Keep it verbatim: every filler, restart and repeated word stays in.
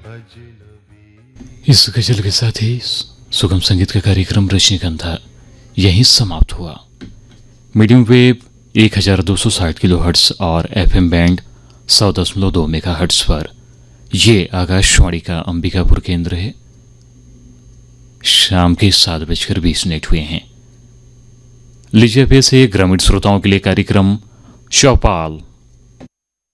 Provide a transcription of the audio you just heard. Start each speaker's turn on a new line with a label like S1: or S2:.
S1: इस गजल के साथ ही सुगम संगीत का कार्यक्रम रजनीगंधा यहीं समाप्त हुआ। मीडियम वेव एक हजार दो सौ साठ किलो हर्ट्स और एफएम बैंड सौ दशमलव दो मेगा हर्ट्स पर ये आकाशवाणी का अंबिकापुर केंद्र है। शाम के सात बजकर बीस मिनट हुए हैं। लीजिए पे से ग्रामीण श्रोताओं के लिए कार्यक्रम चौपाल।